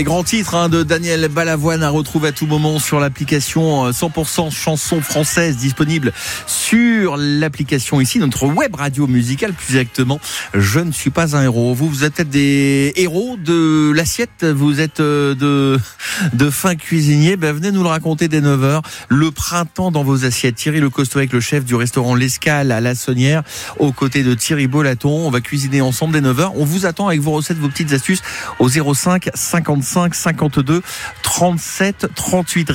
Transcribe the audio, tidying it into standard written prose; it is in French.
Les grands titres de Daniel Balavoine à retrouver à tout moment sur l'application 100% chansons françaises disponible sur l'application ici, notre web radio musicale plus exactement. Je ne suis pas un héros. Vous êtes peut-être des héros de l'assiette, vous êtes de fin cuisinier. Venez nous le raconter dès 9h. Le printemps dans vos assiettes. Thierry Le Costaud avec le chef du restaurant L'Escale à La Saunière, aux côtés de Thierry Bolaton. On va cuisiner ensemble dès 9h. On vous attend avec vos recettes, vos petites astuces au 05 55 52 37 38.